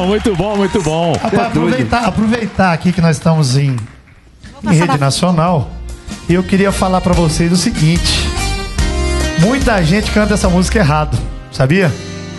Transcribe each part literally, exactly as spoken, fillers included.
muito bom, muito bom. Rapaz, aproveitar, aproveitar aqui que nós estamos em, em rede nacional, e eu queria falar pra vocês o seguinte: muita gente canta essa música errado, sabia?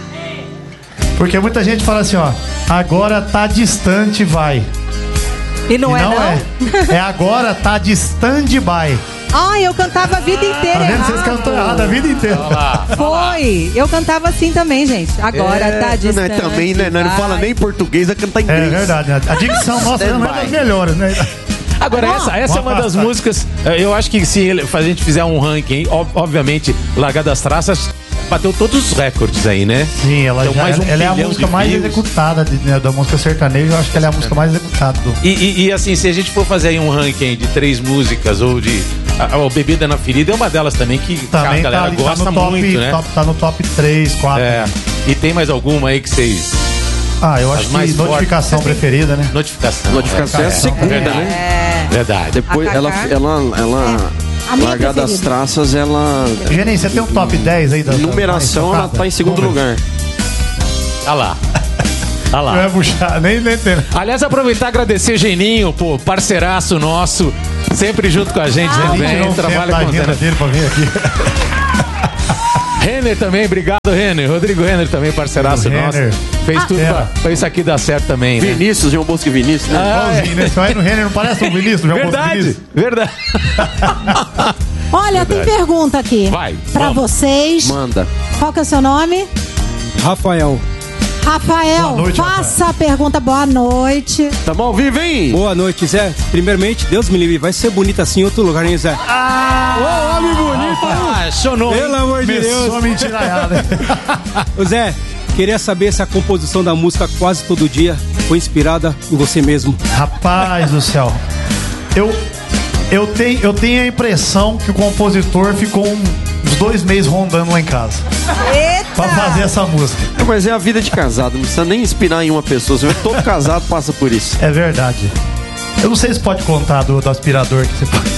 Porque muita gente fala assim, ó, agora tá distante, vai. E não, e é, não, não? é. É agora tá de stand-by. Ah, eu cantava a vida inteira Tá vendo? errado. Vocês cantam errado a vida inteira. Foi. Eu cantava assim também, gente. Agora É, tá distante. Né, também, né? Não fala nem português, vai cantar inglês. É verdade, né? A dicção nossa não é das melhores, né? Agora, essa, essa é uma das músicas. Eu acho que se ele- a gente fizer um ranking, ob- obviamente, Largada das Traças bateu todos os recordes aí, né? Sim, ela, Então, já- mais um ela é a bilhão música de mais views. executada de- né, da música sertaneja. Eu acho que ela é a música mais executada do... E, e- e, assim, se a gente for fazer aí um ranking de três músicas ou de. A, a Bebida na Ferida é uma delas também que Também a galera tá, ali, tá gosta no top, muito, né? top- tá no top três, quatro. É. E tem mais alguma aí que vocês. Ah, eu As acho mais que notificação fortes. preferida, né? Notificação. Notificação é a segunda, verdade. né? Verdade. Depois A ela, Cacá. ela, ela A minha Largada das preferida. Traças, ela. Geni, você tem um top dez aí da Numeração, mais ela tocada? tá em segundo Vamos ver. lugar. Olha lá. Olha Não lá. é puxar, nem, nem tem. Aliás, aproveitar e agradecer Geninho, pô, parceiraço nosso, sempre junto com a gente Ele tirou também, um tempo trabalha da com agenda antena. dele pra vir aqui. Renner também, obrigado, Renner. Rodrigo Renner também, parceiraço O nosso. Renner. Fez tudo Era. pra, pra isso aqui dar certo também, né? Vinícius, João Bosco e Vinícius, né? Ah, Igualzinho, né? Você vai no Renner, não parece um Vinícius? Já verdade, verdade. Olha, tem pergunta aqui. Vai, Pra vamos. vocês. Manda. Qual que é o seu nome? Rafael. Rafael, Boa noite, faça a pergunta. Boa noite. Tamo ao vivo, hein? Boa noite, Zé. Primeiramente, Deus me livre. Vai ser bonita assim em outro lugar, hein, Zé? Ô, homem bonito. Ah, chonou. Pelo amor de Começou Deus. a mentiraiada. Ô, Zé, queria saber se a composição da música Quase Todo Dia foi inspirada em você mesmo. Rapaz do céu. Eu, eu, tenho, eu tenho a impressão que o compositor ficou um- uns dois meses rondando lá em casa pra fazer essa música. Mas é a vida de casado, não precisa nem inspirar em uma pessoa. Você vê, todo casado passa por isso. É verdade. Eu não sei se pode contar do, do aspirador que você pode.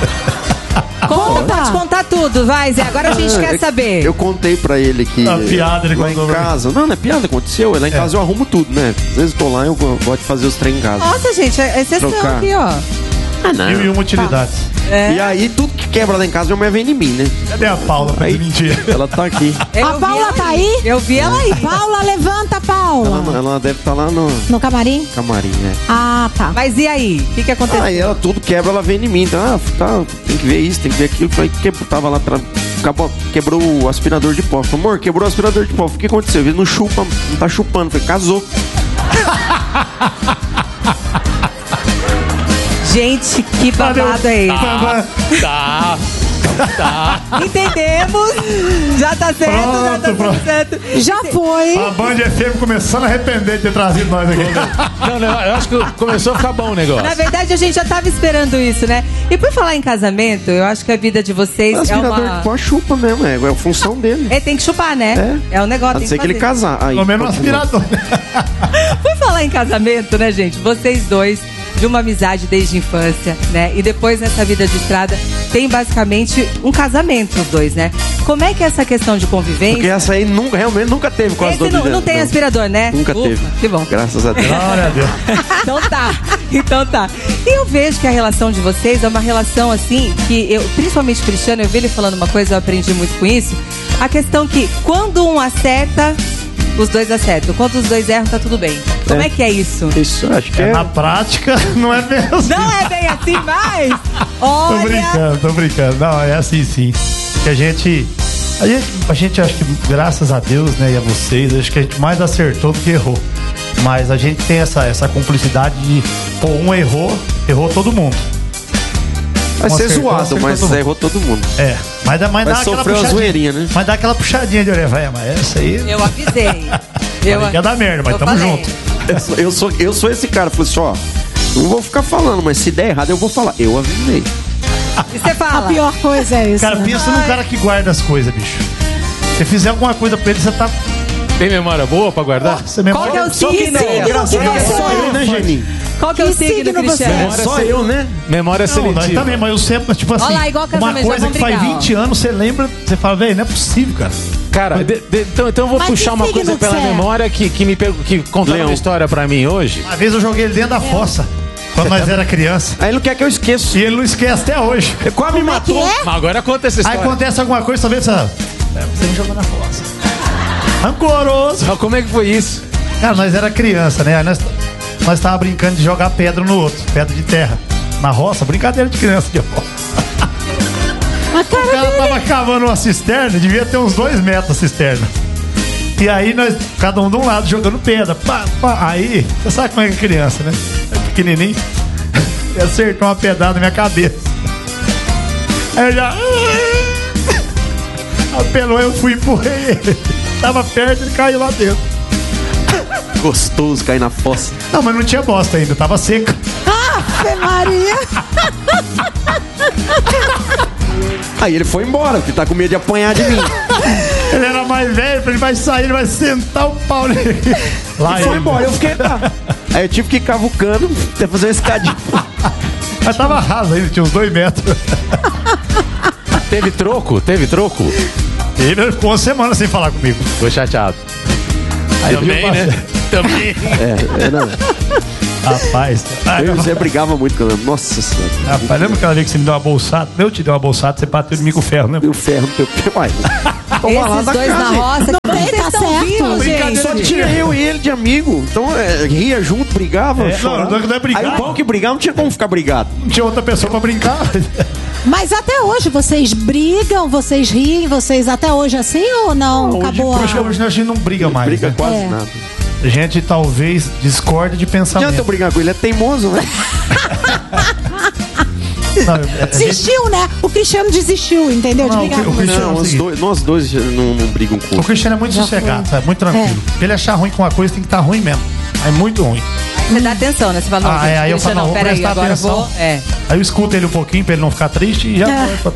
Conta, pode contar tudo, vai, Zé. Agora a gente Ah, quer é- saber. Eu contei pra ele que. A piada ele lá contou em pra mim. casa. Não, não é piada, aconteceu. Lá em casa eu arrumo tudo, né? Às vezes eu tô lá e eu gosto de fazer os trem em casa. Nossa, gente, é exceção Trocar. aqui, ó. Ah, não. Mil e uma utilidades. É. E aí, tudo que quebra lá em casa, minha mãe vem em mim, né? Cadê a Paula pra Aí, mentir? ela tá aqui. Eu A vi Paula ela tá aí? Eu vi ela aí. Paula, levanta, Paula. Ela, ela deve estar lá no No camarim? camarim, né? Ah, tá. Mas e aí? O que, que aconteceu? Aí ela tudo quebra, ela vem em mim. Tá, ah, tá, tem que ver isso, tem que ver aquilo. Falei, que, tava lá, tra... acabou, quebrou o aspirador de pó. Falei, amor, quebrou o aspirador de pó. O que aconteceu? Ele não chupa, não tá chupando. Falei, casou. Gente, que babado é esse? Tá, tá. Entendemos. Já tá certo, já tá Pronto, pronto. tudo certo. Já foi. A Band F M começando a arrepender de ter trazido nós aqui. Não, não, eu acho que começou a ficar bom o negócio. Na verdade, a gente já tava esperando isso, né? E por falar em casamento, eu acho que a vida de vocês O é aspirador uma... de pó chupa mesmo, é, é a função dele. É, tem que chupar, né? É, o negócio, A tem não ser que ele fazer. casar. Aí, Pelo menos um continua. aspirador. Por falar em casamento, né, gente? Vocês dois, de uma amizade desde a infância, né? E depois nessa vida de estrada, tem basicamente um casamento os dois, né? Como é que é essa questão de convivência? Porque essa aí nunca, realmente nunca teve quase Esse todo não, dia. não tem aspirador, né? Nunca Ufa, teve. Que bom. Graças a Deus. Glória a Deus. Então tá, então tá. E eu vejo que a relação de vocês é uma relação assim, que eu, principalmente Cristiano, eu vi ele falando uma coisa, eu aprendi muito com isso. A questão que quando um acerta, os dois acertam. Quando os dois erram, tá tudo bem. Como é, É. que é isso? Isso, acho que É, é. na prática, não é mesmo assim. Não é bem assim, mas... Tô Olha... brincando, tô brincando. Não, é assim sim. Que a gente. A gente, a gente acho que, graças a Deus, né, e a vocês, acho que a gente mais acertou do que errou. Mas a gente tem essa, essa cumplicidade de, pô, um errou, errou todo mundo. Vai Um ser acertou, zoado, acertou mas todo mundo. errou todo mundo. É, mas, dá- mas Vai dá aquela sofrer uma puxadinha. zoeirinha, né? Mas dá aquela puxadinha de orelha, vai, mas essa aí. Eu avisei. Eu, Ia dar merda, mas eu tamo falei. junto. Eu sou, eu sou, eu sou esse cara. Falei assim, ó, não vou ficar falando, mas se der errado, eu vou falar. Eu avisei. E você A fala? pior coisa é isso. Cara, né? pensa num cara que guarda as coisas, bicho. Se fizer alguma coisa pra ele, você tá. Tem memória boa pra guardar? Você mesmo. Qual que é o Só que signo? não, Que graças a signo Deus. que Só eu, né, Geninho? Qual que é o Que signo, signo você Cristiano? é? Só eu, né? Memória Não, nós seletiva. também, mas eu sempre, tipo assim, Olha lá, igual uma casamento, já coisa vamos que faz brigar, ó. vinte anos, você lembra, você fala, velho, não é possível, cara. Cara, de- de- então, então eu vou Mas puxar que uma signo coisa pela que você é? memória que, que me pegou, que contaram Leão. uma história pra mim hoje. Uma vez eu joguei ele dentro da fossa, quando nós era criança. Aí ele não quer que eu esqueça. E ele não esquece até hoje. Ele quase me Como é que matou. é? Mas agora conta essa Aí história. acontece alguma coisa, talvez você... É, você me jogou na fossa. Rancoroso. Mas como é que foi isso? Cara, nós era criança, né? Aí nós, nós tava brincando de jogar pedra no outro, pedra de terra. Na roça, brincadeira de criança de roça. A O cara cara dele. tava cavando uma cisterna, devia ter uns dois metros a cisterna. E aí nós, cada um de um lado, jogando pedra. Pá, pá. Aí, você sabe como é que é criança, né? É pequenininho. Ele acertou uma pedrada na minha cabeça. Aí eu já... Apelou, eu fui e empurrei ele. Tava perto, ele caiu lá dentro. Gostoso cair na fossa. Não, mas não tinha bosta ainda, tava seca. Ave Maria. Aí ele foi embora, porque tá com medo de apanhar de mim. Ele era mais velho, ele vai sair, ele vai sentar o pau nele. Lá Ele foi ele. embora, eu fiquei lá. Aí eu tive que ir cavucando até fazer uma escadinha. Mas tava raso ainda, tinha uns dois metros. Teve troco? Teve troco? Ele ficou uma semana sem falar comigo. Tô chateado. Aí Também, viu, né? Também. É, é, não. Rapaz. Ai, Eu e não. você brigava muito com ele. Nossa senhora. Rapaz, lembra aquela vez que você me deu uma bolsada? Eu te dei uma bolsada, você bateu em mim com o ferro, né? E o ferro no teu pé, uai. Toma lá Esses da dois na casa. roça. Não como tem, vocês tá tão certo. vivos, Brincadeira gente? Só tinha eu e ele de amigo. Então, é, ria junto, brigava, É, chorava. não, não é brigar. Aí o bom que brigar não tinha como ficar brigado. Não tinha outra pessoa pra brincar. Mas até hoje vocês brigam, vocês riem, vocês até hoje assim ou não? Hoje, Acabou hoje, a... hoje a gente não briga mais. Briga né? quase É. nada. A gente talvez discorde de Não adianta eu pensamento. brigar com ele, é teimoso, né? Não, é- a gente- Desistiu, né? O Cristiano desistiu, entendeu? De Não, brigar o com que- o você. Cristiano- Não, é o os seguinte. dois, nós dois não, não brigam com O Cristiano é muito Já sossegado, foi. sabe? Muito tranquilo. Pra ele achar ruim com uma coisa, tem que estar ruim mesmo. É muito ruim. Você dá atenção, né? Você fala, não, Ah, gente, é, aí eu deixa falo, não, não, vou peraí, prestar agora eu atenção. vou... É. Aí eu escuto ele um pouquinho pra ele não ficar triste e já É. foi.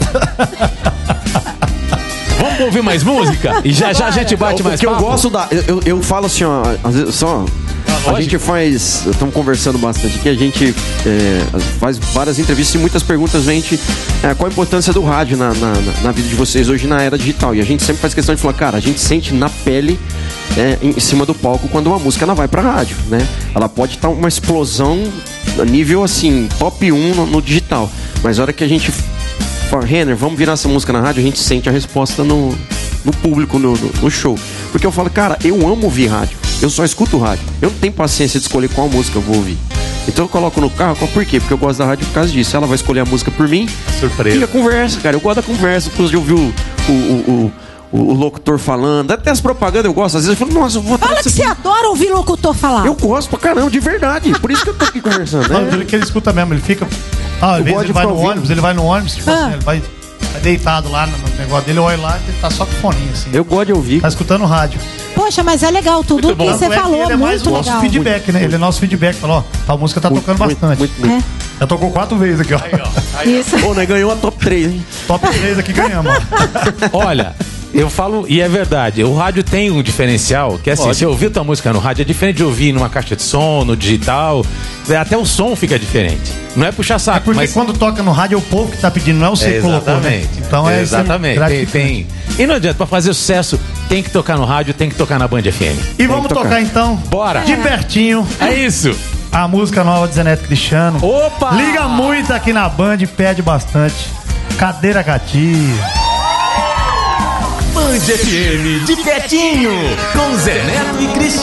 Vamos ouvir mais música? E já já a gente bate o mais que eu papo? gosto da. Eu, eu, eu falo assim, ó, às vezes só. A lógico. gente faz. Estamos conversando bastante aqui, a gente é, faz várias entrevistas e muitas perguntas, gente. É, qual a importância do rádio na, na, na- na vida de vocês hoje na era digital? E a gente sempre faz questão de falar, cara, a gente sente na pele é, em cima do palco quando uma música ela vai pra rádio, né? Ela pode estar uma explosão a nível assim, top um no, no digital. Mas a hora que a gente fala, Renner, vamos virar essa música na rádio, a gente sente a resposta no, no público, no, no, no show. Porque eu falo, cara, eu amo ouvir rádio. Eu só escuto rádio. Eu não tenho paciência de escolher qual música eu vou ouvir. Então eu coloco no carro, por quê? Porque eu gosto da rádio por causa disso. Ela vai escolher a música por mim. Surpresa. E a conversa, cara. Eu gosto da conversa. Depois de ouvir o, o, o, o, o locutor falando. Até as propagandas eu gosto. Às vezes eu falo, nossa, eu vou Fala que você adora ouvir locutor falar. Eu gosto pra caramba, de verdade. Por isso que eu tô aqui conversando, Não, né? ele que ele escuta mesmo, ele fica. Ah, às Eu vezes gosto ele de vai ficar no ouvindo. ônibus, ele vai no ônibus, tipo Ah. assim, ele vai, vai deitado lá no, no negócio dele, eu olho lá, ele tá só com foninho assim. Eu gosto de ouvir. Tá escutando rádio. Poxa, mas é legal tudo Muito que bom. você Tanto é que falou, ele é mais muito nosso legal. feedback, né? Ele é nosso feedback. Falou, ó, tal música tá tocando Muito, bastante. muito, muito. Já tocou quatro vezes aqui, ó. Isso. Pô, né? Ganhou a top três, hein? Top três aqui ganhamos, ó. Olha, eu falo, e é verdade, o rádio tem um diferencial, que é assim, Lógico. se eu ouvir tua música no rádio, é diferente de ouvir numa caixa de som, no digital, até o som fica diferente. Não é puxar saco, É porque mas... quando toca no rádio é o povo que tá pedindo, não é o você que colocou, né? Exatamente. Então é isso aí, Exatamente. Tem, gratificante. tem. E não adianta, pra fazer sucesso, tem que tocar no rádio, tem que tocar na Band F M. E vamos que tocar. tocar então, Bora. de pertinho, É isso. a música nova de Zé Neto Cristiano. Opa! Liga muito aqui na Band, pede bastante. Cadeira cativa. Band F M de pertinho, com Zé Neto e Cristiano.